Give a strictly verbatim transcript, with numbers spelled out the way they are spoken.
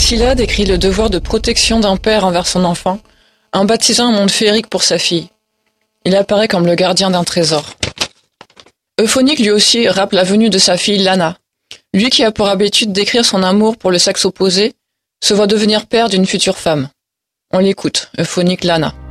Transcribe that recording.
Scylla décrit le devoir de protection d'un père envers son enfant, en baptisant un monde féerique pour sa fille. Il apparaît comme le gardien d'un trésor. Euphonique lui aussi rappe la venue de sa fille Lana. Lui qui a pour habitude d'écrire son amour pour le sexe opposé, se voit devenir père d'une future femme. On l'écoute, Euphonique Lana.